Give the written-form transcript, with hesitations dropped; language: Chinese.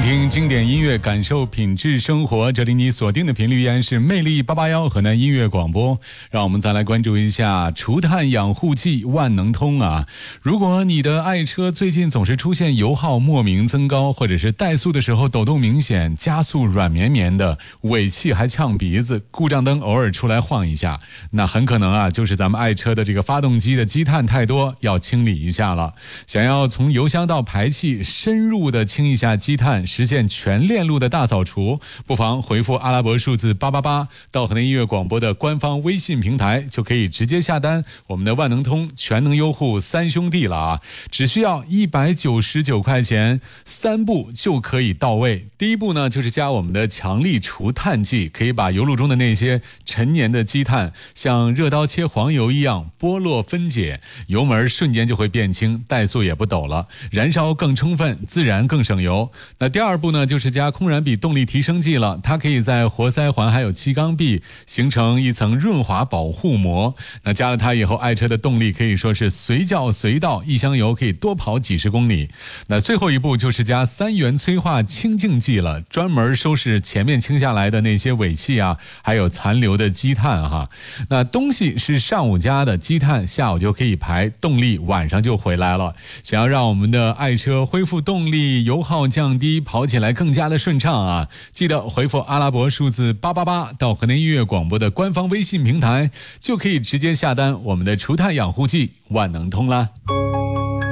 听经典音乐，感受品质生活。这里你锁定的频率依然是魅力881河南音乐广播。让我们再来关注一下除碳养护剂万能通啊！如果你的爱车最近总是出现油耗莫名增高，或者是怠速的时候抖动明显，加速软绵绵的，尾气还呛鼻子，故障灯偶尔出来晃一下，那很可能啊就是咱们爱车的这个发动机的积碳太多，要清理一下了。想要从油箱到排气深入的清一下积碳，实现全链路的大扫除，不妨回复阿拉伯数字888到河南音乐广播的官方微信平台，就可以直接下单我们的万能通全能优护三兄弟了啊！只需要199块钱，3步就可以到位。第一步呢，就是加我们的强力除碳剂，可以把油路中的那些陈年的积碳像热刀切黄油一样剥落分解，油门瞬间就会变轻，怠速也不抖了，燃烧更充分，自然更省油。那第二步呢，就是加空燃比动力提升剂了，它可以在活塞环还有气缸壁形成一层润滑保护膜。那加了它以后，爱车的动力可以说是随叫随到，一箱油可以多跑几十公里。那最后一步就是加3元催化清净剂了，专门收拾前面清下来的那些尾气啊，还有残留的积碳哈。那东西是上午加的，积碳下午就可以排，动力晚上就回来了。想要让我们的爱车恢复动力，油耗降低，跑起来更加的顺畅啊！记得回复阿拉伯数字888到河南音乐广播的官方微信平台，就可以直接下单我们的除碳养护剂万能通啦。